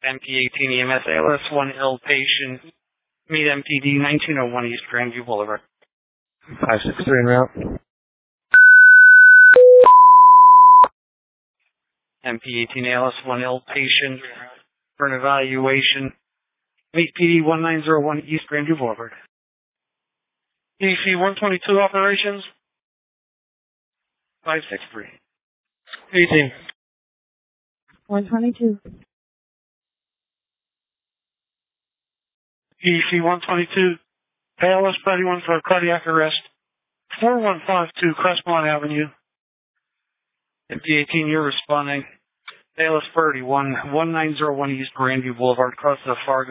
MP18 EMS ALS1L patient, meet MPD 1901 East Grandview Boulevard. 563 en route. MP18 ALS1L patient for an evaluation, meet PD 1901 East Grandview Boulevard. EC 122 operations, 563. 18. 122. EC 122, ALS 31 for a cardiac arrest, 4152 Crestmont Avenue. MP18, you're responding. ALS 31, 1901 East Grandview Boulevard, across the Fargo.